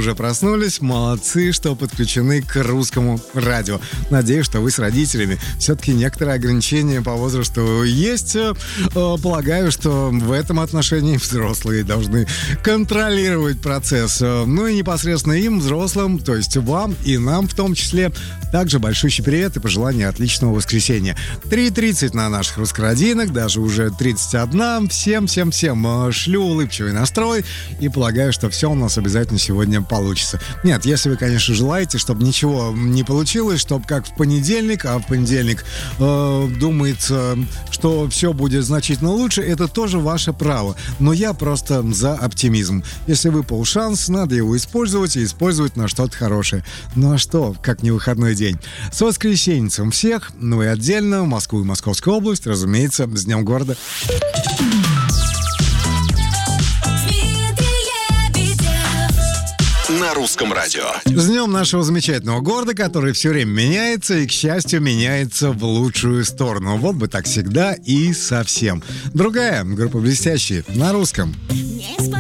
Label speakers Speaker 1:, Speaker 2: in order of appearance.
Speaker 1: уже проснулись, молодцы, что подключены к русскому радио. Надеюсь, что вы с родителями. Все-таки некоторые ограничения по возрасту есть. Полагаю, что в этом отношении взрослые должны контролировать процесс. Ну и непосредственно им, взрослым, то есть вам и нам в том числе, также большущий привет и пожелание отличного воскресенья. 3:30 на наших русскородинах, даже уже 31. Всем шлю улыбчивый настрой и полагаю, что все у нас обязательно сегодня получится. Нет, если вы, конечно, желаете, чтобы ничего не получилось, чтобы как в понедельник, а в понедельник думается, что все будет значительно лучше, это тоже ваше право. Но я просто за оптимизм. Если выпал шанс, надо его использовать и использовать на что-то хорошее. Ну а что, как не выходной день. С воскресеньем всех, ну и отдельно Москву и Московскую область, разумеется, с Днем города.
Speaker 2: На русском радио.
Speaker 1: С днем нашего замечательного города, который все время меняется и, к счастью, меняется в лучшую сторону. Вот бы так всегда и совсем. Другая группа «Блестящие» на русском.